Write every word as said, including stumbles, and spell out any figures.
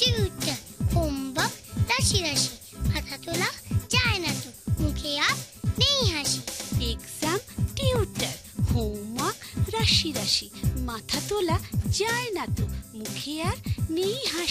Tutor homework রাশি রাশি মাথা তোলা যায় না তো মুখে আর নেই হাসি। এক্সাম টিউটার হোমওয়ার্ক রাশি রাশি মাথা তোলা যায় না তো মুখে আর নেই হাসি।